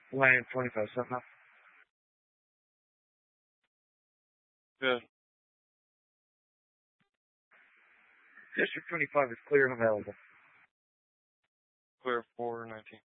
Line 25 somehow. Good. District 25 is clear and available. Clear 419.